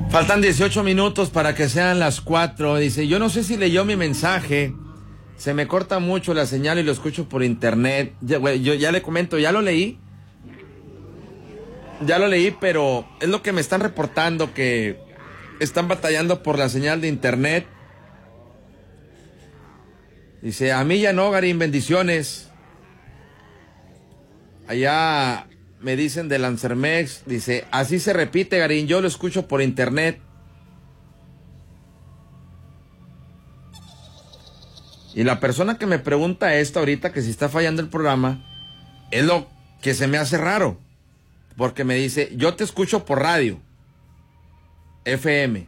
Faltan 18 minutos para que sean las 4. Dice, yo no sé si leyó mi mensaje. Se me corta mucho la señal y lo escucho por internet. Yo ya le comento, ya lo leí. Ya lo leí, pero es lo que me están reportando, que están batallando por la señal de internet. Dice, a mí ya no, Garín, bendiciones. Allá me dicen de Lancermex, dice, así se repite, Garín, yo lo escucho por internet. Y la persona que me pregunta esto ahorita, que si está fallando el programa, es lo que se me hace raro. Porque me dice, yo te escucho por radio, FM.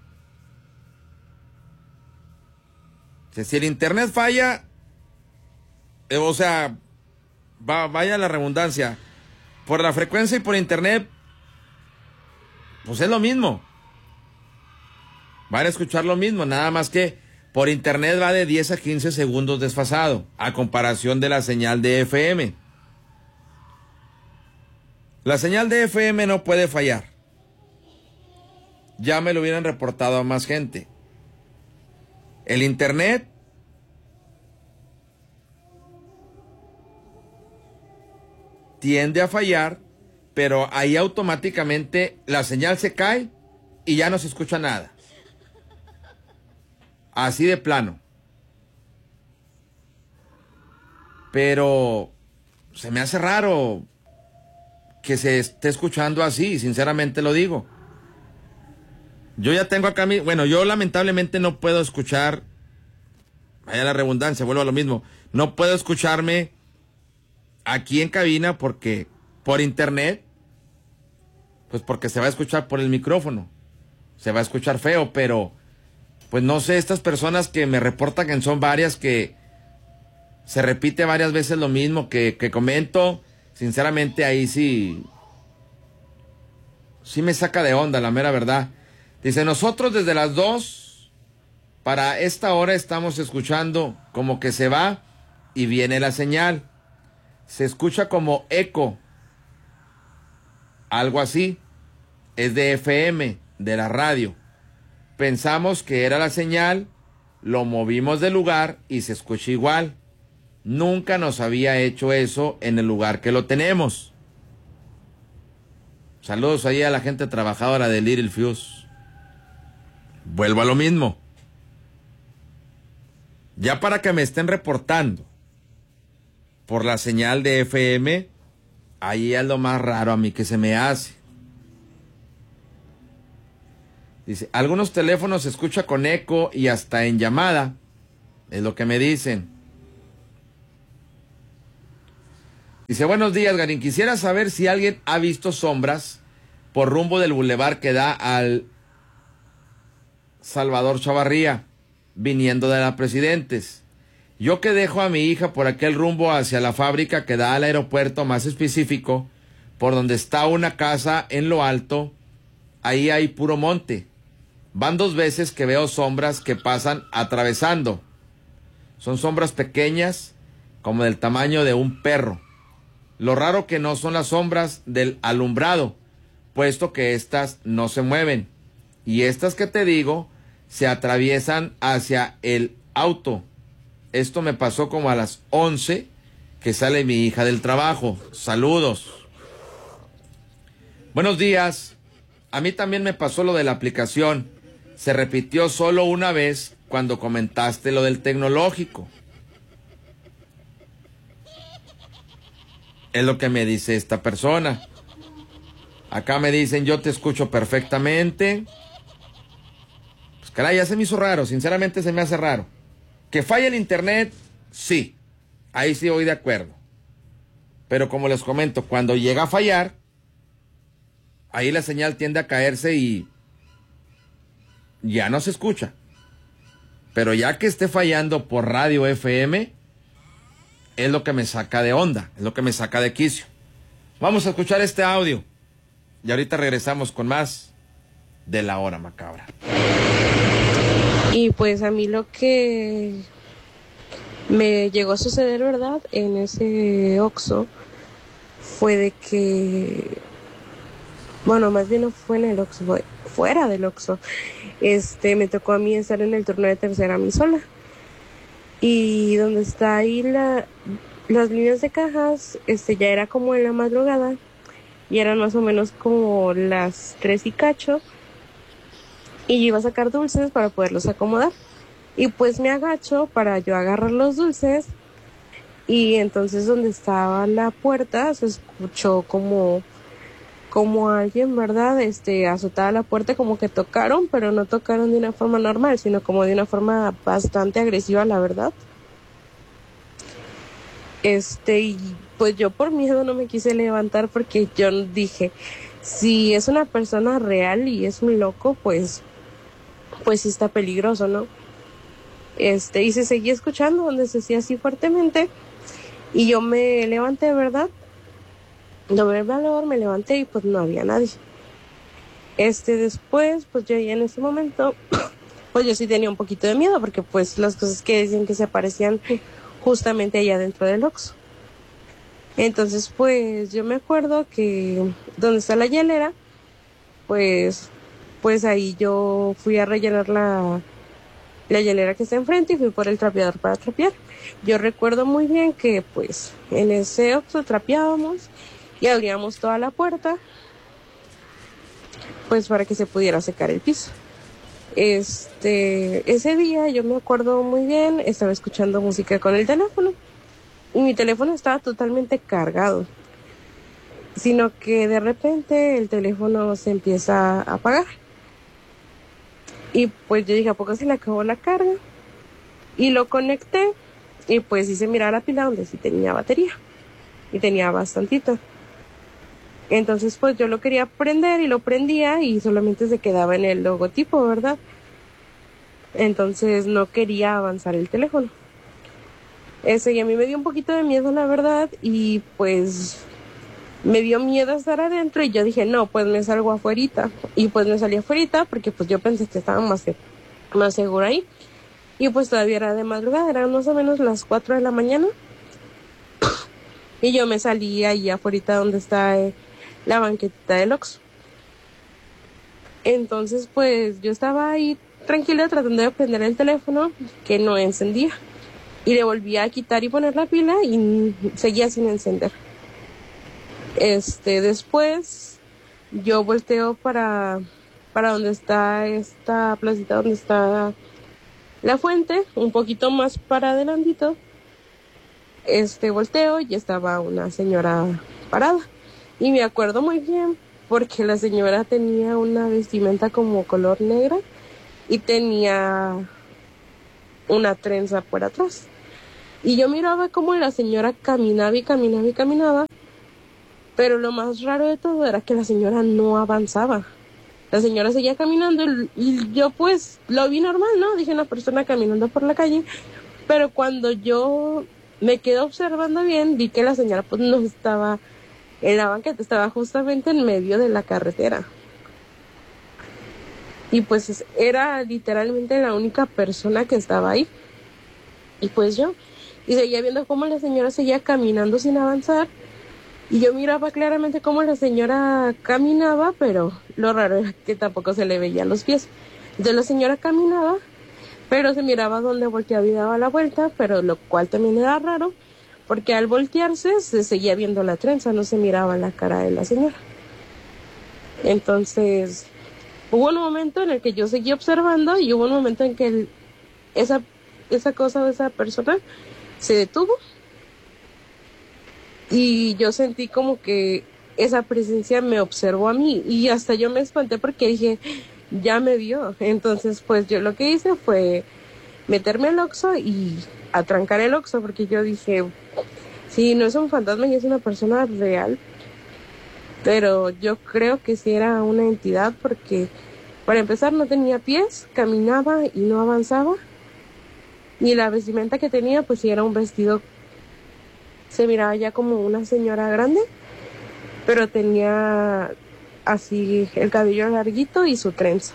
Si el internet falla, o sea, vaya la redundancia, por la frecuencia y por internet, pues es lo mismo. Van a escuchar lo mismo, nada más que por internet va de 10 a 15 segundos desfasado, a comparación de la señal de FM. La señal de FM no puede fallar. Ya me lo hubieran reportado a más gente. El internet tiende a fallar, pero ahí automáticamente la señal se cae y ya no se escucha nada. Así de plano. Pero se me hace raro que se esté escuchando así, sinceramente lo digo. Yo ya tengo acá yo lamentablemente no puedo escuchar, vaya la redundancia, vuelvo a lo mismo, no puedo escucharme aquí en cabina porque por internet, pues porque se va a escuchar por el micrófono, se va a escuchar feo, pero pues no sé, estas personas que me reportan, que son varias, que se repite varias veces lo mismo que comento, sinceramente ahí sí me saca de onda, la mera verdad. Dice, nosotros desde las 2 para esta hora estamos escuchando como que se va y viene la señal. Se escucha como eco, algo así. Es de FM, de la radio. Pensamos que era la señal, lo movimos del lugar y se escucha igual. Nunca nos había hecho eso en el lugar que lo tenemos. Saludos ahí a la gente trabajadora de Little Fuse. Vuelvo a lo mismo. Ya para que me estén reportando por la señal de FM, ahí es lo más raro a mí que se me hace. Dice, algunos teléfonos se escucha con eco y hasta en llamada, es lo que me dicen. Dice, buenos días, Garín, quisiera saber si alguien ha visto sombras por rumbo del bulevar que da al Salvador Chavarría, viniendo de la Presidentes. Yo que dejo a mi hija por aquel rumbo hacia la fábrica que da al aeropuerto, más específico, por donde está una casa en lo alto, ahí hay puro monte. Van 2 veces que veo sombras que pasan atravesando. Son sombras pequeñas, como del tamaño de un perro. Lo raro que no son las sombras del alumbrado, puesto que estas no se mueven. Y estas que te digo, se atraviesan hacia el auto. Esto me pasó como a las 11 que sale mi hija del trabajo. Saludos. Buenos días. A mí también me pasó lo de la aplicación. Se repitió solo una vez cuando comentaste lo del tecnológico. Es lo que me dice esta persona. Acá me dicen, yo te escucho perfectamente. Pues caray, ya se me hizo raro, sinceramente se me hace raro. Que falle el internet, sí. Ahí sí voy de acuerdo. Pero como les comento, cuando llega a fallar, ahí la señal tiende a caerse y ya no se escucha. Pero ya que esté fallando por radio FM, es lo que me saca de onda, es lo que me saca de quicio. Vamos a escuchar este audio y ahorita regresamos con más de La Hora Macabra. Y pues a mí lo que me llegó a suceder, ¿verdad?, en ese Oxxo fue de que Bueno, más bien no fue en el Oxxo, fue fuera del Oxxo. Me tocó a mí estar en el turno de tercera a mí sola. Y donde está ahí las líneas de cajas, ya era como en la madrugada y eran más o menos como las 3 y cacho, y yo iba a sacar dulces para poderlos acomodar. Y pues me agacho para yo agarrar los dulces, y entonces donde estaba la puerta se escuchó como alguien, ¿verdad? Azotaba la puerta, como que tocaron, pero no tocaron de una forma normal, sino como de una forma bastante agresiva, la verdad. Y pues yo por miedo no me quise levantar, porque yo dije, si es una persona real y es un loco, pues sí está peligroso, ¿no? Y se seguía escuchando donde se hacía así fuertemente, y yo me levanté, ¿verdad? Tomé el valor, me levanté y pues no había nadie. Después, pues yo ya en ese momento, pues yo sí tenía un poquito de miedo, porque pues las cosas que decían que se aparecían justamente allá dentro del Oxxo. Entonces, pues yo me acuerdo que donde está la hielera, pues, pues ahí yo fui a rellenar la hielera que está enfrente, y fui por el trapeador para trapear. Yo recuerdo muy bien que pues en ese Oxxo trapeábamos y abríamos toda la puerta, pues para que se pudiera secar el piso. Ese día yo me acuerdo muy bien, estaba escuchando música con el teléfono y mi teléfono estaba totalmente cargado, sino que de repente el teléfono se empieza a apagar. Y pues yo dije, ¿a poco se le acabó la carga? Y lo conecté, y pues hice mirar la pila donde sí tenía batería, y tenía bastantita. Entonces pues yo lo quería prender y lo prendía y solamente se quedaba en el logotipo, ¿verdad? Entonces no quería avanzar el teléfono. Y a mí me dio un poquito de miedo, la verdad, y pues me dio miedo estar adentro, y yo dije, no, pues me salgo afuerita. Y pues me salí afuerita porque pues yo pensé que estaba más segura ahí. Y pues todavía era de madrugada, eran más o menos las 4 de la mañana. Y yo me salí ahí afuera donde está la banquetita del Oxxo. Entonces pues yo estaba ahí tranquila tratando de prender el teléfono, que no encendía. Y le volví a quitar y poner la pila y seguía sin encender. Después yo volteo para donde está esta placita, donde está la fuente, un poquito más para adelantito. Volteo y estaba una señora parada. Y me acuerdo muy bien porque la señora tenía una vestimenta como color negra y tenía una trenza por atrás. Y yo miraba cómo la señora caminaba y caminaba y caminaba, pero lo más raro de todo era que la señora no avanzaba. La señora seguía caminando y yo pues lo vi normal, ¿no? Dije, una persona caminando por la calle. Pero cuando yo me quedé observando bien, vi que la señora pues no estaba en la banqueta, estaba justamente en medio de la carretera. Y pues era literalmente la única persona que estaba ahí. Y pues yo. Y seguía viendo cómo la señora seguía caminando sin avanzar. Y yo miraba claramente cómo la señora caminaba, pero lo raro era que tampoco se le veían los pies. Entonces la señora caminaba, pero se miraba donde volteaba y daba la vuelta, pero lo cual también era raro, porque al voltearse se seguía viendo la trenza, no se miraba la cara de la señora. Entonces hubo un momento en el que yo seguí observando, y hubo un momento en que esa cosa o esa persona se detuvo, y yo sentí como que esa presencia me observó a mí, y hasta yo me espanté porque dije, ya me vio. Entonces pues yo lo que hice fue meterme al Oxxo y atrancar el Oxxo, porque yo dije, sí, no es un fantasma y es una persona real, pero yo creo que sí era una entidad, porque para empezar no tenía pies, caminaba y no avanzaba, y la vestimenta que tenía pues sí era un vestido, se miraba ya como una señora grande, pero tenía así el cabello larguito y su trenza.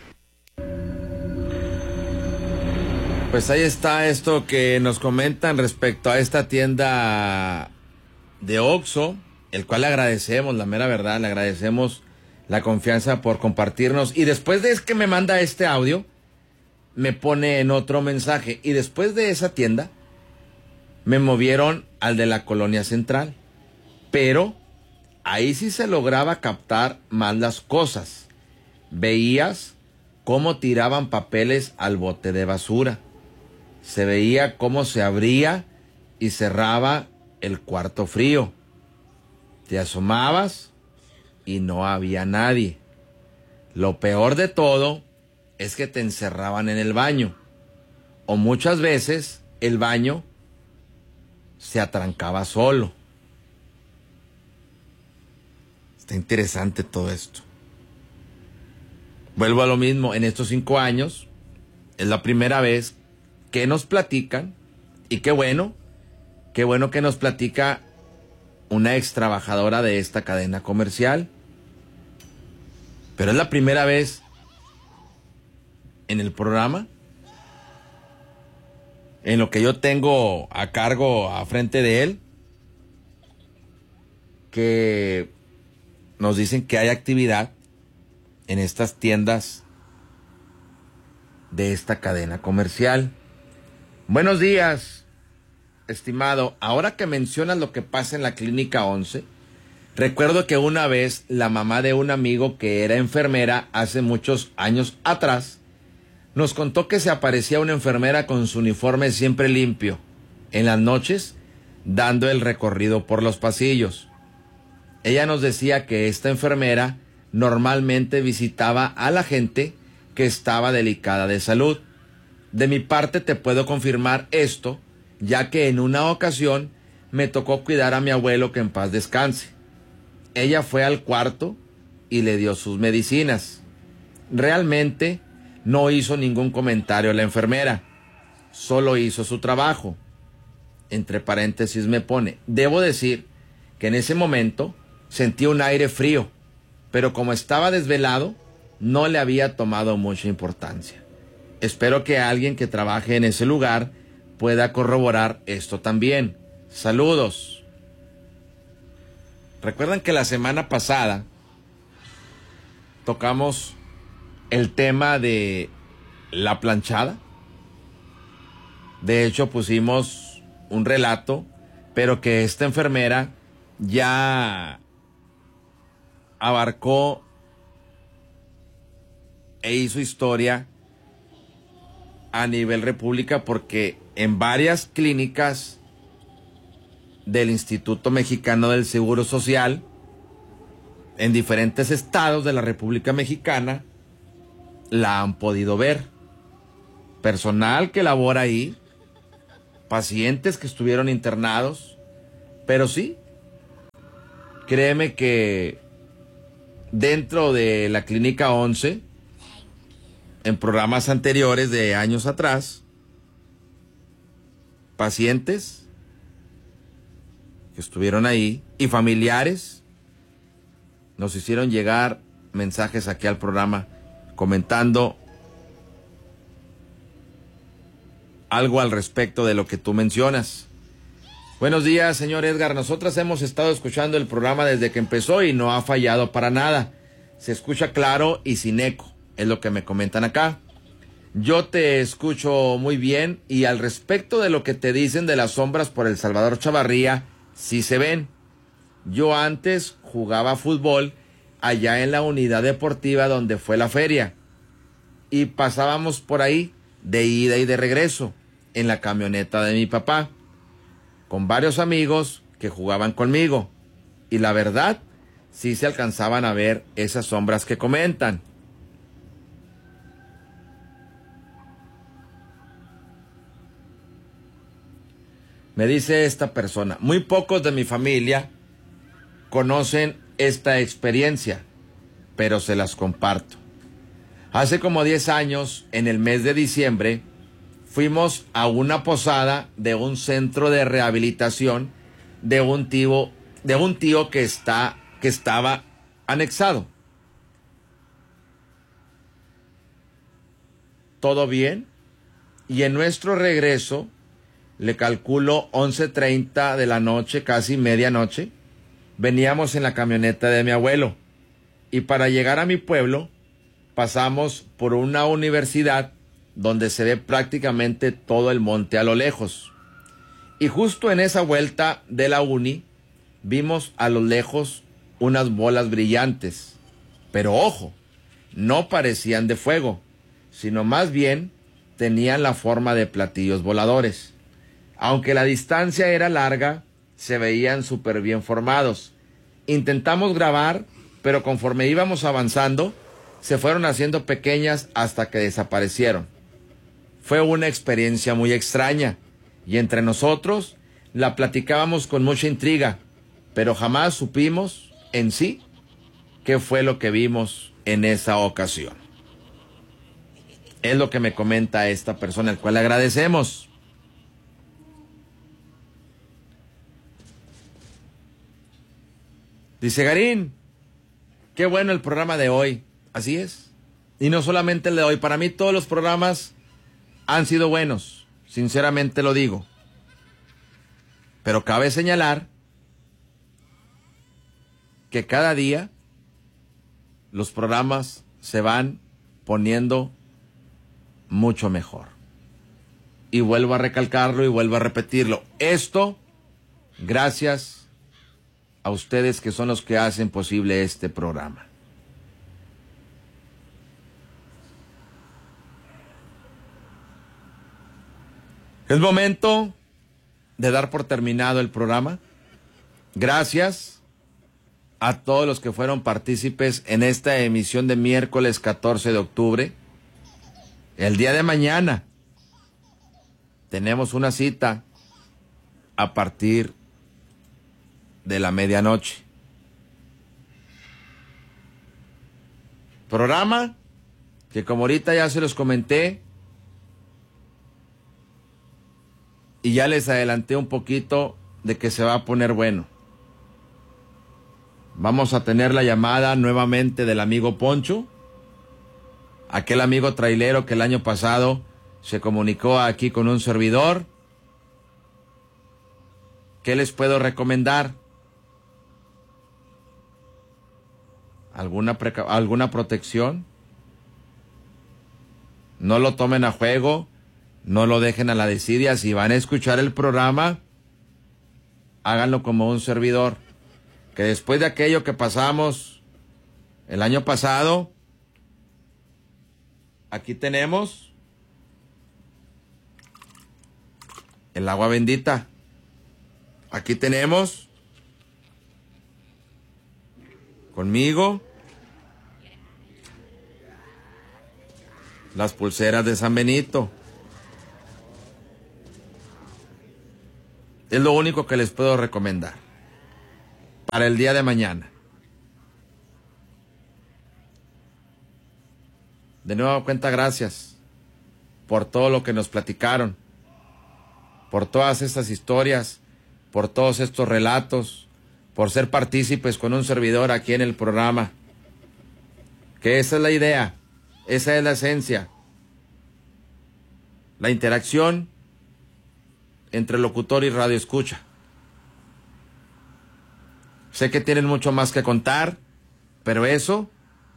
Pues ahí está esto que nos comentan respecto a esta tienda de Oxxo, el cual le agradecemos, la mera verdad, le agradecemos la confianza por compartirnos. Y después de que me manda este audio, me pone en otro mensaje. Y después de esa tienda, me movieron al de la Colonia Central. Pero ahí sí se lograba captar más las cosas. Veías cómo tiraban papeles al bote de basura. Se veía cómo se abría y cerraba el cuarto frío. Te asomabas y no había nadie. Lo peor de todo es que te encerraban en el baño. O muchas veces el baño se atrancaba solo. Está interesante todo esto. Vuelvo a lo mismo, en estos 5 años es la primera vez que nos platican, y qué bueno que nos platica una ex trabajadora de esta cadena comercial. Pero es la primera vez en el programa, en lo que yo tengo a cargo a frente de él, que nos dicen que hay actividad en estas tiendas de esta cadena comercial. Buenos días, estimado. Ahora que mencionas lo que pasa en la Clínica 11, recuerdo que una vez la mamá de un amigo que era enfermera hace muchos años atrás nos contó que se aparecía una enfermera con su uniforme siempre limpio en las noches, dando el recorrido por los pasillos. Ella nos decía que esta enfermera normalmente visitaba a la gente que estaba delicada de salud. De mi parte te puedo confirmar esto, ya que en una ocasión me tocó cuidar a mi abuelo, que en paz descanse. Ella fue al cuarto y le dio sus medicinas. Realmente no hizo ningún comentario la enfermera, solo hizo su trabajo. Entre paréntesis me pone: debo decir que en ese momento sentí un aire frío, pero como estaba desvelado, no le había tomado mucha importancia. Espero que alguien que trabaje en ese lugar pueda corroborar esto también. Saludos. ¿Recuerdan que la semana pasada tocamos el tema de la planchada? De hecho, pusimos un relato, pero que esta enfermera ya abarcó e hizo historia a nivel república, porque en varias clínicas del Instituto Mexicano del Seguro Social, en diferentes estados de la República Mexicana, la han podido ver. Personal que labora ahí, pacientes que estuvieron internados, pero sí, créeme que dentro de la Clínica 11, en programas anteriores de años atrás, pacientes que estuvieron ahí y familiares nos hicieron llegar mensajes aquí al programa comentando algo al respecto de lo que tú mencionas. Buenos días, señor Edgar. Nosotras hemos estado escuchando el programa desde que empezó y no ha fallado para nada. Se escucha claro y sin eco, es lo que me comentan acá. Yo te escucho muy bien, y al respecto de lo que te dicen de las sombras por el Salvador Chavarría, sí se ven. Yo antes jugaba fútbol allá en la unidad deportiva donde fue la feria, y pasábamos por ahí de ida y de regreso en la camioneta de mi papá, con varios amigos que jugaban conmigo, y la verdad, sí se alcanzaban a ver esas sombras que comentan. Me dice esta persona: muy pocos de mi familia conocen esta experiencia, pero se las comparto. Hace como 10 años, en el mes de diciembre, fuimos a una posada de un centro de rehabilitación de un tío que estaba anexado. Todo bien, y en nuestro regreso, le calculo 11:30 de la noche, casi medianoche, veníamos en la camioneta de mi abuelo Y para llegar a mi pueblo, pasamos por una universidad donde se ve prácticamente todo el monte a lo lejos. Y justo en esa vuelta de la uni, vimos a lo lejos unas bolas brillantes. Pero ojo, no parecían de fuego, sino más bien tenían la forma de platillos voladores. Aunque la distancia era larga, se veían súper bien formados. Intentamos grabar, pero conforme íbamos avanzando, se fueron haciendo pequeñas hasta que desaparecieron. Fue una experiencia muy extraña, y entre nosotros la platicábamos con mucha intriga, pero jamás supimos en sí qué fue lo que vimos en esa ocasión. Es lo que me comenta esta persona, al cual le agradecemos. Dice Garín, qué bueno el programa de hoy. Así es. Y no solamente el de hoy, para mí todos los programas han sido buenos, sinceramente lo digo. Pero cabe señalar que cada día los programas se van poniendo mucho mejor. Y vuelvo a recalcarlo y vuelvo a repetirlo. Esto, gracias a ustedes que son los que hacen posible este programa. Es momento de dar por terminado el programa. Gracias a todos los que fueron partícipes en esta emisión de miércoles 14 de octubre. El día de mañana tenemos una cita a partir de la medianoche. Programa que, como ahorita ya se los comenté y ya les adelanté un poquito de que se va a poner bueno. Vamos a tener la llamada nuevamente del amigo Poncho, aquel amigo trailero que el año pasado se comunicó aquí con un servidor. ¿Qué les puedo recomendar? ¿Alguna protección? No lo tomen a juego, no lo dejen a la desidia. Si van a escuchar el programa, háganlo como un servidor. Que después de aquello que pasamos el año pasado, aquí tenemos el agua bendita. Aquí tenemos conmigo las pulseras de San Benito. Es lo único que les puedo recomendar para el día de mañana. De nueva cuenta, gracias por todo lo que nos platicaron, por todas estas historias, por todos estos relatos, por ser partícipes con un servidor aquí en el programa. Que esa es la idea, esa es la esencia. La interacción entre locutor y radio escucha. Sé que tienen mucho más que contar, pero eso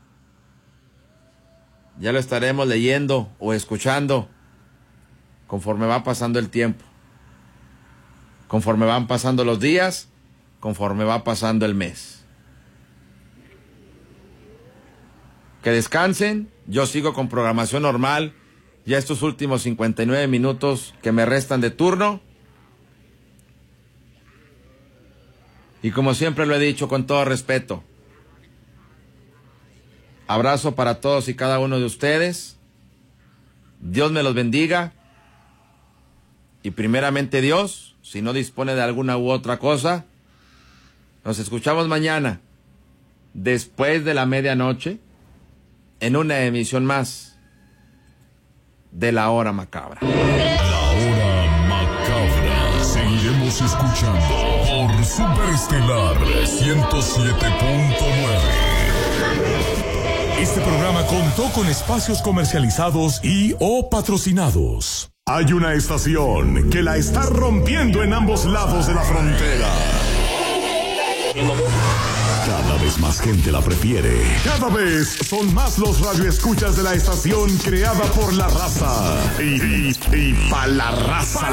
ya lo estaremos leyendo o escuchando conforme va pasando el tiempo, conforme van pasando los días, conforme va pasando el mes. Que descansen, yo sigo con programación normal, ya estos últimos 59 minutos que me restan de turno. Y como siempre lo he dicho con todo respeto, abrazo para todos y cada uno de ustedes. Dios me los bendiga. Y primeramente Dios, si no dispone de alguna u otra cosa, nos escuchamos mañana, después de la medianoche, en una emisión más de La Hora Macabra. La Hora Macabra. Seguiremos escuchando por Superestelar 107.9. Este programa contó con espacios comercializados y o patrocinados. Hay una estación que la está rompiendo en ambos lados de la frontera. Cada vez más más gente la prefiere. Cada vez son más los radioescuchas de la estación creada por la raza. Y pa' la raza.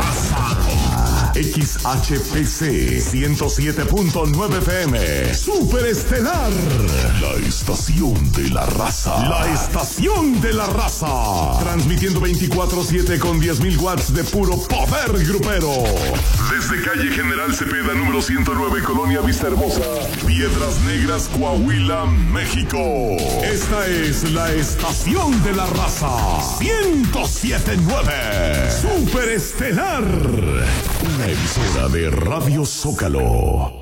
XHPC 107.9 FM. Super Estelar. La estación de la raza. La estación de la raza. Transmitiendo 24/7 con 10.000 watts de puro poder grupero. Desde calle General Cepeda, número 109, Colonia Vista Hermosa, Piedras Negras, Coahuila, México. Esta es la estación de la raza. 107.9. Super Estelar. Una emisora de Radio Zócalo.